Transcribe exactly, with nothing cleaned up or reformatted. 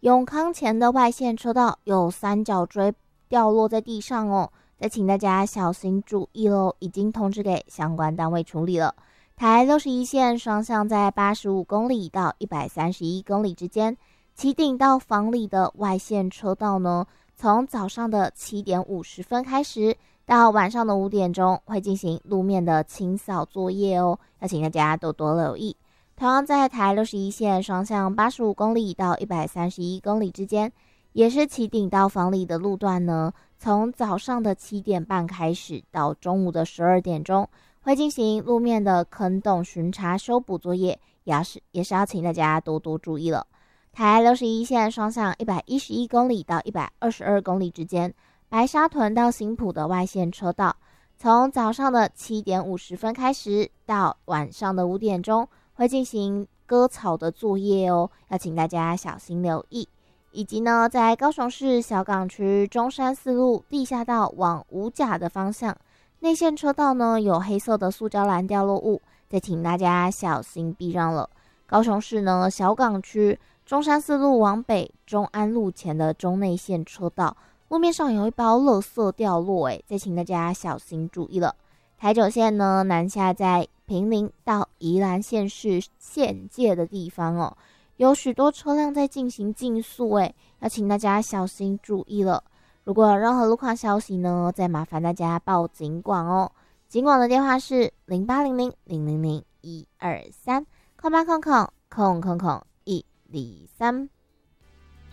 永康前的外线车道有三角锥掉落在地上哦，再请大家小心注意喽，已经通知给相关单位处理了。台六十一线双向在八十五公里到一百三十一公里之间，旗顶到房里的外线车道呢，从早上的七点五十分开始到晚上的五点钟会进行路面的清扫作业哦，要请大家多多留意。同样在台六十一线双向八十五公里到一百三十一公里之间，也是旗顶到房里的路段呢，从早上的七点半开始到中午的十二点钟会进行路面的坑洞巡查修补作业，也是也是要请大家多多注意了。台六十一线双向一百一十一公里到一百二十二公里之间，白沙屯到新埔的外线车道，从早上的七点五十分开始到晚上的五点钟会进行割草的作业哦，要请大家小心留意。以及呢，在高雄市小港区中山四路地下道往五甲的方向，内线车道呢有黑色的塑胶篮掉落物，再请大家小心避让了。高雄市呢小港区中山四路往北中安路前的中内线车道，路面上有一包垃圾掉落，诶，再请大家小心注意了。台九线呢南下在坪林到宜兰县市县界的地方哦，有许多车辆在进行竞速，诶，要请大家小心注意了。如果有任何路况消息呢，再麻烦大家报警广哦。警广的电话是零八零零零零零一二三空八空空空空空一二三。